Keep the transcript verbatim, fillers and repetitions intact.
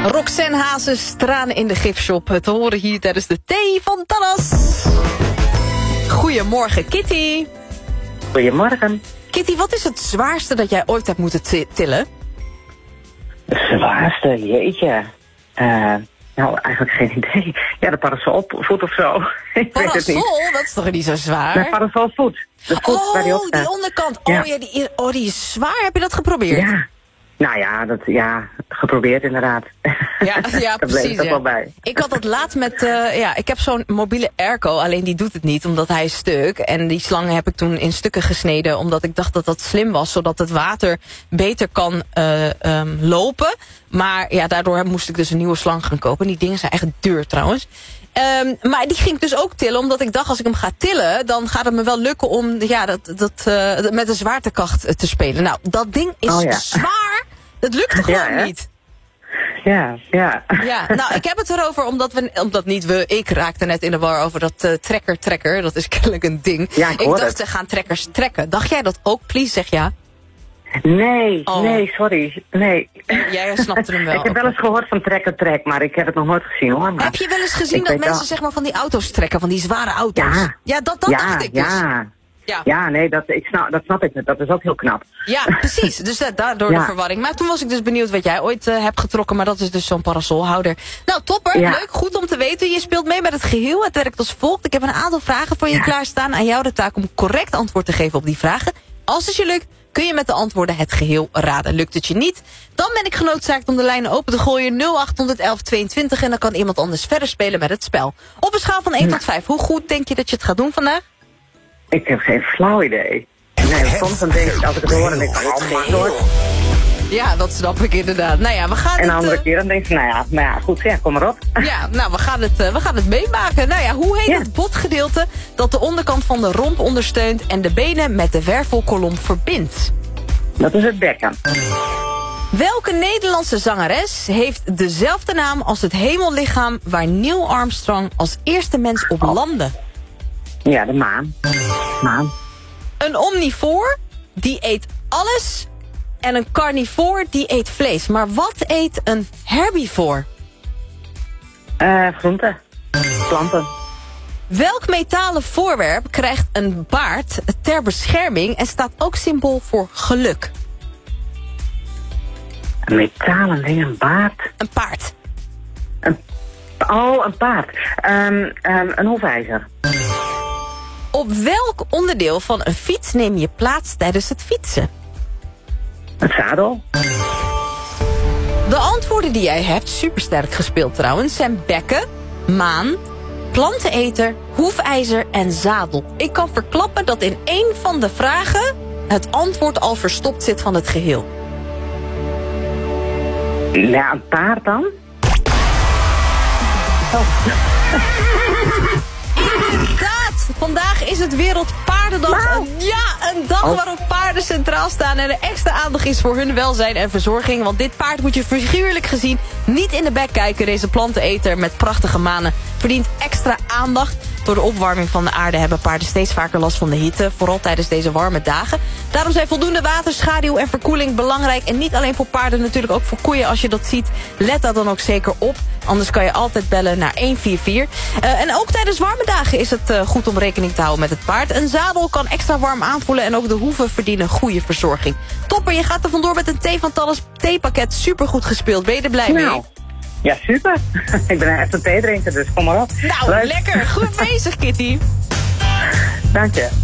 Roxanne Hazes, tranen in de gifshop. Te horen hier tijdens de thee van Thalas. Goedemorgen, Kitty. Goedemorgen. Kitty, wat is het zwaarste dat jij ooit hebt moeten t- tillen? Het zwaarste, jeetje. Uh, nou, eigenlijk geen idee. Ja, de parasolvoet of zo. Ik weet het niet. Parasol? Dat is toch niet zo zwaar? De parasolvoet. De voet oh, waar die op staat. die onderkant. Oh, ja. Ja, die, oh, die is zwaar. Heb je dat geprobeerd? Ja. Nou ja, dat, ja, geprobeerd inderdaad. Ja, ja dat precies. er Ja. wel bij. Ik had dat laatst met, uh, ja, ik heb zo'n mobiele airco, alleen die doet het niet, omdat hij is stuk. En die slangen heb ik toen in stukken gesneden, omdat ik dacht dat dat slim was, zodat het water beter kan uh, um, lopen. Maar ja, daardoor moest ik dus een nieuwe slang gaan kopen. Die dingen zijn echt duur trouwens. Um, maar die ging ik dus ook tillen, omdat ik dacht, als ik hem ga tillen, dan gaat het me wel lukken om ja, dat, dat, uh, met de zwaartekracht te spelen. Nou, dat ding is oh, ja. zwaar. Dat lukt toch ja, gewoon hè? niet? Ja, ja. Ja, nou, ik heb het erover omdat we, omdat niet we, ik raakte net in de war over dat uh, trekker-trekker. Dat is kennelijk een ding. Ja, ik, ik dacht, het. ze gaan trekkers trekken. Dacht jij dat ook? Please, zeg ja. Nee, oh. nee, sorry. Nee. Jij snapte hem wel. Ik heb wel eens gehoord van trekker-trek, maar ik heb het nog nooit gezien hoor. Maar heb je wel eens gezien dat mensen wel. zeg maar van die auto's trekken, van die zware auto's? Ja. Ja, dat, dat ja, dacht ik dus. Ja. Ja. Ja, nee, dat, ik snap, dat snap ik. Dat is ook heel knap. Ja, precies. Dus da daardoor ja. de verwarring. Maar toen was ik dus benieuwd wat jij ooit uh, hebt getrokken. Maar dat is dus zo'n parasolhouder. Nou, topper. Ja. Leuk. Goed om te weten. Je speelt mee met het geheel. Het werkt als volgt. Ik heb een aantal vragen voor je ja. klaarstaan. Aan jou de taak om correct antwoord te geven op die vragen. Als het je lukt, kun je met de antwoorden het geheel raden. Lukt het je niet, dan ben ik genoodzaakt om de lijnen open te gooien. nul acht elf tweeëntwintig en dan kan iemand anders verder spelen met het spel. Op een schaal van één ja. tot vijf. Hoe goed denk je dat je het gaat doen vandaag? Ik heb geen flauw idee. Nee, soms dan denk ik, als ik het hoor, dan denk ik, oh, maar door. Ja, dat snap ik inderdaad. Nou ja, we gaan en de het, andere uh... keer dan denk ik, nou ja, nou ja, goed, ja, kom maar op. Ja, nou, we gaan het, uh, we gaan het meemaken. Nou ja, hoe heet ja. het botgedeelte dat de onderkant van de romp ondersteunt en de benen met de wervelkolom verbindt? Dat is het bekken. Welke Nederlandse zangeres heeft dezelfde naam als het hemellichaam waar Neil Armstrong als eerste mens op oh. landde? Ja, de maan. Maan. Een omnivoor, die eet alles. En een carnivoor, die eet vlees. Maar wat eet een herbivoor? Uh, groenten. Planten. Welk metalen voorwerp krijgt een baard ter bescherming en staat ook symbool voor geluk? Een metalen ding, een baard? Een paard. Een, oh, een paard. Um, um, een hoefijzer. Op welk onderdeel van een fiets neem je plaats tijdens het fietsen? Het zadel. De antwoorden die jij hebt, supersterk gespeeld trouwens, zijn bekken, maan, planteneter, hoefijzer en zadel. Ik kan verklappen dat in één van de vragen het antwoord al verstopt zit van het geheel. Ja, een paard dan? Oh. Inderdaad! Vandaag is het Wereldpaardendag. Wow. Ja, een dag oh. waarop paarden centraal staan en er extra aandacht is voor hun welzijn en verzorging. Want dit paard moet je figuurlijk gezien niet in de bek kijken. Deze planteneter met prachtige manen verdient extra aandacht. Door de opwarming van de aarde hebben paarden steeds vaker last van de hitte. Vooral tijdens deze warme dagen. Daarom zijn voldoende water, schaduw en verkoeling belangrijk. En niet alleen voor paarden, natuurlijk ook voor koeien. Als je dat ziet, let daar dan ook zeker op. Anders kan je altijd bellen naar een vier vier. Uh, en ook tijdens warme dagen is het uh, goed om rekening te houden met het paard. Een zadel kan extra warm aanvoelen en ook de hoeven verdienen goede verzorging. Topper, je gaat er vandoor met een thee van Thalas theepakket. Supergoed gespeeld. Ben je er blij nou. mee? Ja, super. Ik ben echt een thee drinken, dus kom maar op. Nou, Leuk. lekker. Goed bezig, Kitty. Dank je.